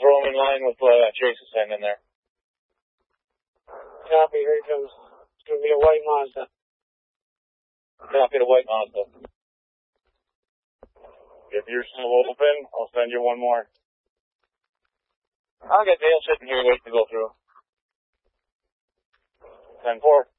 throw them in line with Chase is sending in there. Copy, here he comes. It's going to be a white Mazda. Copy the white Mazda. If you're still open, I'll send you one more. I'll get Dale sitting here waiting to go through. 10-4.